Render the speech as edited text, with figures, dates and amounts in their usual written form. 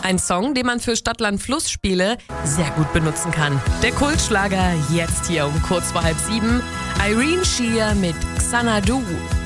Ein Song, den man für Stadt-Land-Fluss-Spiele sehr gut benutzen kann. Der Kultschlager jetzt hier um kurz vor 6:30. Irene Shear mit Xanadu.